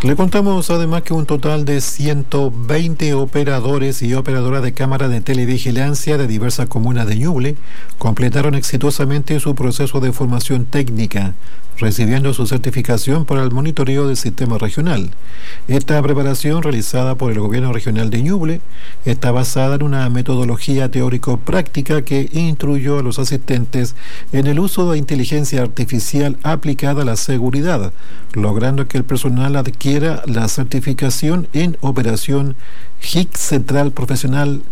Le contamos además que un total de 120 operadores y operadoras de cámaras de televigilancia de diversas comunas de Ñuble completaron exitosamente su proceso de formación técnica, recibiendo su certificación para el monitoreo del sistema regional. Esta preparación, realizada por el Gobierno Regional de Ñuble, está basada en una metodología teórico-práctica que instruyó a los asistentes en el uso de inteligencia artificial aplicada a la seguridad, logrando que el personal adquiera la certificación en operación HIC Central Profesional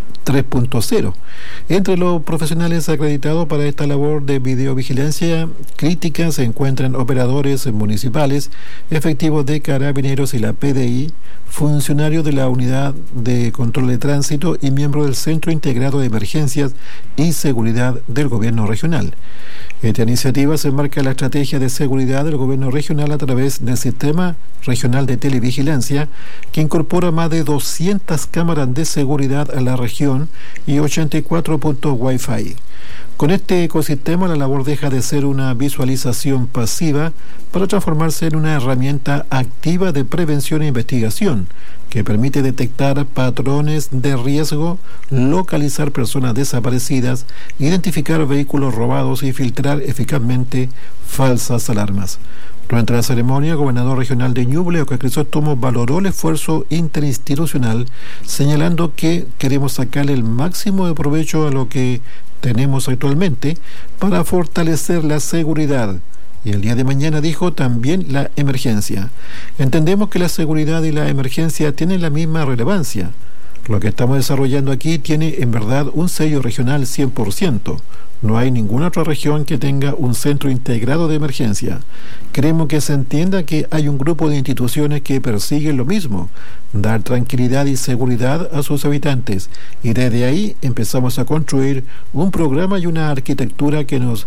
3.0. Entre los profesionales acreditados para esta labor de videovigilancia crítica se encuentran operadores municipales, efectivos de Carabineros y la PDI, funcionarios de la Unidad de Control de Tránsito y miembros del Centro Integrado de Emergencias y Seguridad del Gobierno Regional. Esta iniciativa se enmarca en la estrategia de seguridad del Gobierno Regional a través del Sistema Regional de Televigilancia, que incorpora más de 200 cámaras de seguridad a la región y 84 puntos Wi-Fi. Con este ecosistema, la labor deja de ser una visualización pasiva para transformarse en una herramienta activa de prevención e investigación, que permite detectar patrones de riesgo, localizar personas desaparecidas, identificar vehículos robados y filtrar eficazmente falsas alarmas. Durante la ceremonia, el gobernador regional de Ñuble, Óscar Crisóstomo, valoró el esfuerzo interinstitucional, señalando que queremos sacarle el máximo de provecho a lo que tenemos actualmente para fortalecer la seguridad. Y el día de mañana, dijo, también la emergencia. Entendemos que la seguridad y la emergencia tienen la misma relevancia. Lo que estamos desarrollando aquí tiene en verdad un sello regional 100%. No hay ninguna otra región que tenga un centro integrado de emergencia. Queremos que se entienda que hay un grupo de instituciones que persiguen lo mismo, dar tranquilidad y seguridad a sus habitantes. Y desde ahí empezamos a construir un programa y una arquitectura que nos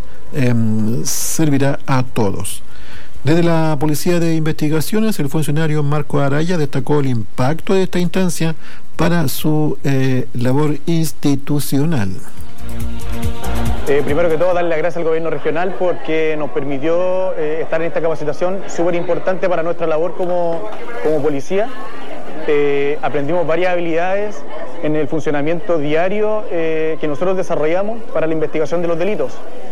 servirá a todos. Desde la Policía de Investigaciones, el funcionario Marco Araya destacó el impacto de esta instancia para su labor institucional. Primero que todo, darle las gracias al gobierno regional porque nos permitió estar en esta capacitación súper importante para nuestra labor como policía. Aprendimos varias habilidades en el funcionamiento diario que nosotros desarrollamos para la investigación de los delitos.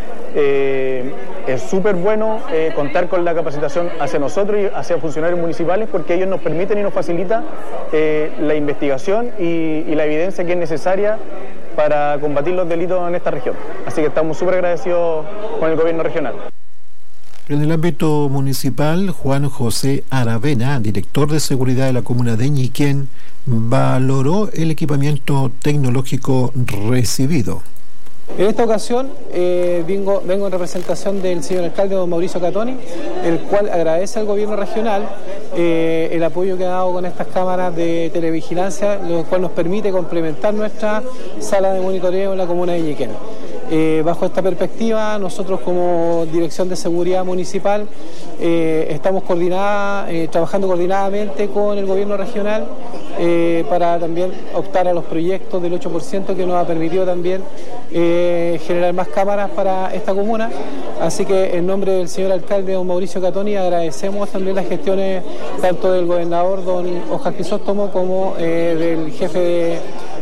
Es súper bueno contar con la capacitación hacia nosotros y hacia funcionarios municipales porque ellos nos permiten y nos facilitan la investigación y la evidencia que es necesaria para combatir los delitos en esta región. Así que estamos súper agradecidos con el gobierno regional. En el ámbito municipal, Juan José Aravena, director de seguridad de la comuna de Ñiquén, valoró el equipamiento tecnológico recibido. En esta ocasión vengo en representación del señor alcalde don Mauricio Catoni, el cual agradece al gobierno regional el apoyo que ha dado con estas cámaras de televigilancia, lo cual nos permite complementar nuestra sala de monitoreo en la comuna de Ñiquén. Bajo esta perspectiva, nosotros como Dirección de Seguridad Municipal estamos trabajando coordinadamente con el gobierno regional para también optar a los proyectos del 8% que nos ha permitido también generar más cámaras para esta comuna. Así que en nombre del señor alcalde don Mauricio Catoni agradecemos también las gestiones tanto del gobernador don Óscar Crisóstomo como del jefe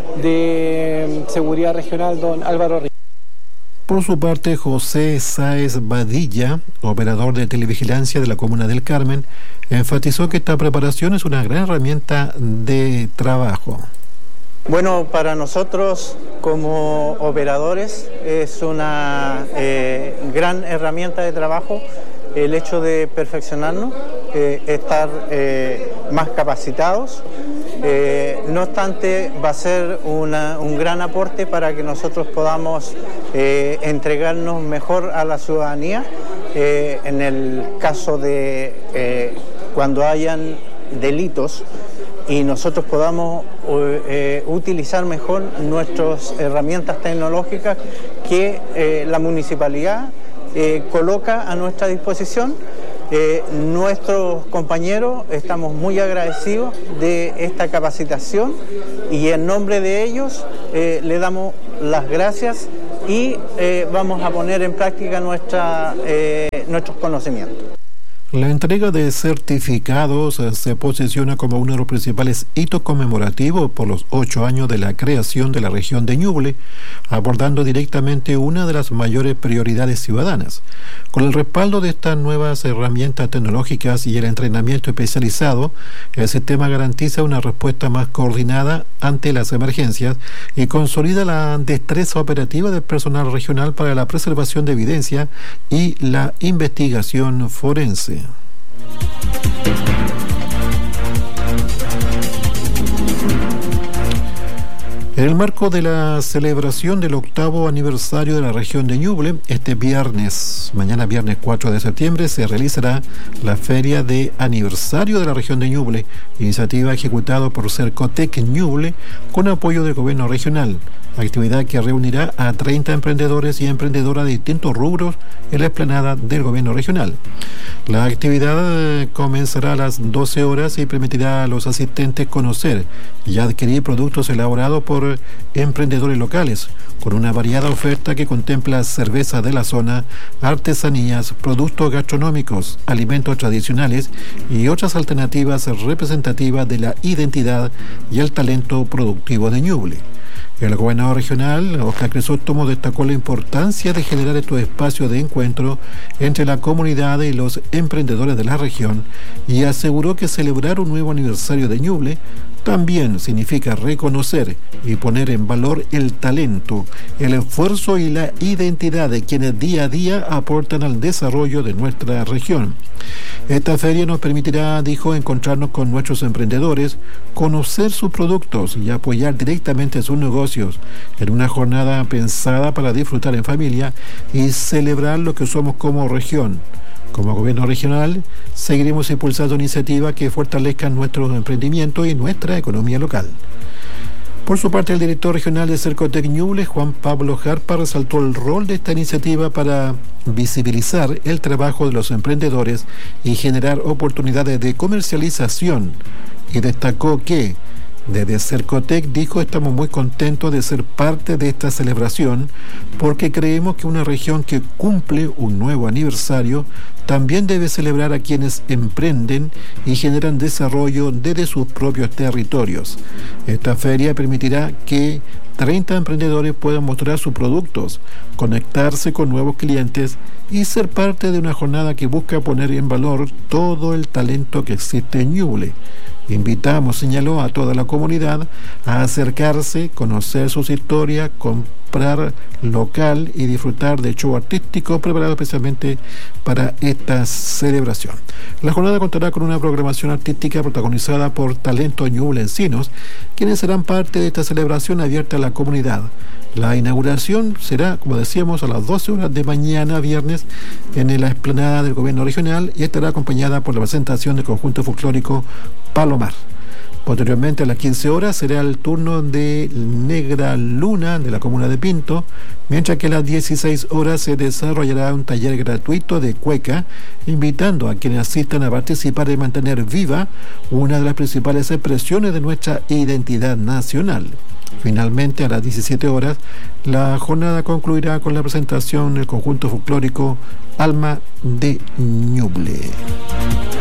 de Seguridad Regional don Álvaro Ríos. Por su parte, José Sáez Badilla, operador de televigilancia de la comuna del Carmen, enfatizó que esta preparación es una gran herramienta de trabajo. Bueno, para nosotros como operadores es una gran herramienta de trabajo el hecho de perfeccionarnos, estar más capacitados. No obstante, va a ser un gran aporte para que nosotros podamos entregarnos mejor a la ciudadanía en el caso de cuando hayan delitos y nosotros podamos utilizar mejor nuestras herramientas tecnológicas que la municipalidad coloca a nuestra disposición. Nuestros compañeros estamos muy agradecidos de esta capacitación y en nombre de ellos le damos las gracias y vamos a poner en práctica nuestros conocimientos. La entrega de certificados se posiciona como uno de los principales hitos conmemorativos por los 8 años de la creación de la región de Ñuble, abordando directamente una de las mayores prioridades ciudadanas. Con el respaldo de estas nuevas herramientas tecnológicas y el entrenamiento especializado, el sistema garantiza una respuesta más coordinada ante las emergencias y consolida la destreza operativa del personal regional para la preservación de evidencia y la investigación forense. En el marco de la celebración del 8º aniversario de la región de Ñuble, mañana viernes 4 de septiembre, se realizará la Feria de Aniversario de la región de Ñuble, iniciativa ejecutada por Cercotec Ñuble con apoyo del gobierno regional. Actividad que reunirá a 30 emprendedores y emprendedoras de distintos rubros en la explanada del gobierno regional. La actividad comenzará a las 12 horas y permitirá a los asistentes conocer y adquirir productos elaborados por emprendedores locales, con una variada oferta que contempla cerveza de la zona, artesanías, productos gastronómicos, alimentos tradicionales y otras alternativas representativas de la identidad y el talento productivo de Ñuble. El gobernador regional, Óscar Crisóstomo, destacó la importancia de generar estos espacios de encuentro entre la comunidad y los emprendedores de la región y aseguró que celebrar un nuevo aniversario de Ñuble también significa reconocer y poner en valor el talento, el esfuerzo y la identidad de quienes día a día aportan al desarrollo de nuestra región. Esta feria nos permitirá, dijo, encontrarnos con nuestros emprendedores, conocer sus productos y apoyar directamente sus negocios en una jornada pensada para disfrutar en familia y celebrar lo que somos como región. Como gobierno regional, seguiremos impulsando iniciativas que fortalezcan nuestros emprendimientos y nuestra economía local. Por su parte, el director regional de Cercotec Ñuble, Juan Pablo Jarpa, resaltó el rol de esta iniciativa para visibilizar el trabajo de los emprendedores y generar oportunidades de comercialización, y destacó que desde Cercotec, dijo, estamos muy contentos de ser parte de esta celebración porque creemos que una región que cumple un nuevo aniversario también debe celebrar a quienes emprenden y generan desarrollo desde sus propios territorios. Esta feria permitirá que 30 emprendedores puedan mostrar sus productos, conectarse con nuevos clientes y ser parte de una jornada que busca poner en valor todo el talento que existe en Ñuble. Invitamos, señaló, a toda la comunidad a acercarse, conocer sus historias, comprar local y disfrutar de show artístico preparado especialmente para esta celebración. La jornada contará con una programación artística protagonizada por talentos ñublencinos, quienes serán parte de esta celebración abierta a la comunidad. La inauguración será, como decíamos, a las 12 horas de mañana, viernes, en la explanada del gobierno regional y estará acompañada por la presentación del conjunto folclórico Palomar. Posteriormente, a las 15 horas, será el turno de Negra Luna de la comuna de Pinto, mientras que a las 16 horas se desarrollará un taller gratuito de cueca, invitando a quienes asistan a participar y mantener viva una de las principales expresiones de nuestra identidad nacional. Finalmente, a las 17 horas, la jornada concluirá con la presentación del conjunto folclórico Alma de Ñuble.